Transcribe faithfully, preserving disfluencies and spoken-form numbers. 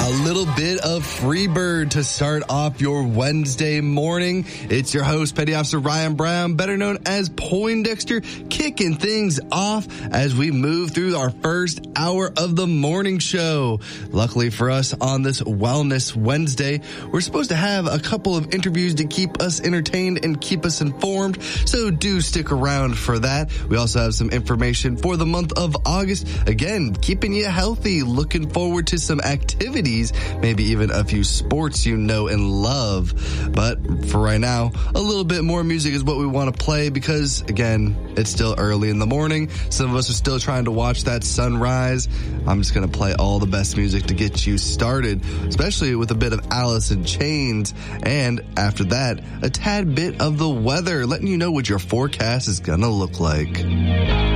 A little bit of Freebird to start off your Wednesday morning. It's your host, Petty Officer Ryan Brown, better known as Poindexter, kicking things off as we move through our first hour of the morning show. Luckily for us, on this Wellness Wednesday, we're supposed to have a couple of interviews to keep us entertained and keep us informed, so do stick around for that. We also have some information for the month of August. Again, keeping you healthy, looking forward to some activities, maybe even a few sports you know and love. But for right now, a little bit more music is what we want to play because, again, it's still early in the morning. Some of us are still trying to watch that sunrise. I'm just going to play all the best music to get you started, especially with a bit of Alice in Chains. And after that, a tad bit of the weather, letting you know what your forecast is going to look like.